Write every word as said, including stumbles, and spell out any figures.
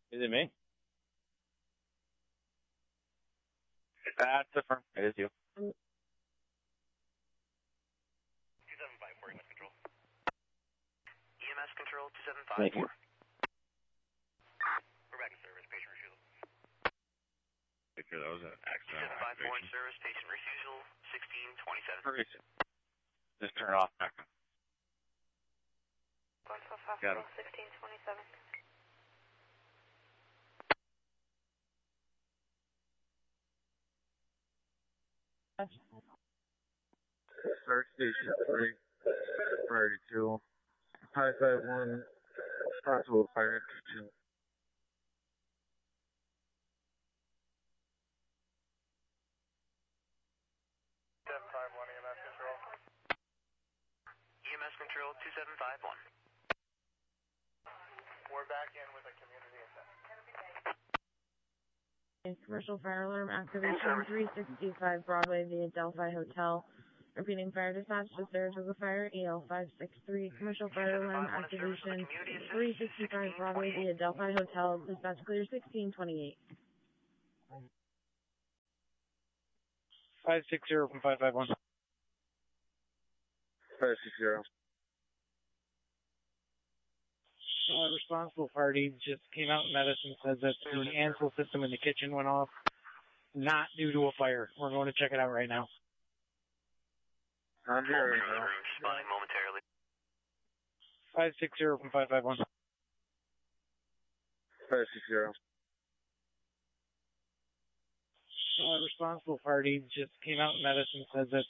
Is it me? That's the firm. It is you. two seven five four, E M S control. E M S control, two seven five four. We're back in service, patient refusal. Picture that was an accident. two seven five four in service, patient refusal, sixteen twenty-seven. Just turn it off back on. Got him. sixteen twenty-seven. Start station three, priority two, high five one, possible fire in kitchen. seven five one E M S control. E M S control, two seven five one. We're back in with a community assessment. Commercial fire alarm activation three sixty-five Broadway via Delphi Hotel. Repeating fire dispatch, just there took a fire, E L five six three. Commercial fire alarm activation three sixty-five Broadway via Delphi Hotel. Dispatch clear sixteen twenty-eight. five six zero from five five one. five six zero. Uh, responsible party just came out in medicine, says that the Ansel system in the kitchen went off, not due to a fire. We're going to check it out right now. I'm here right now. Responding momentarily. five six zero from five five one. five six zero. Uh, responsible party just came out in medicine, says that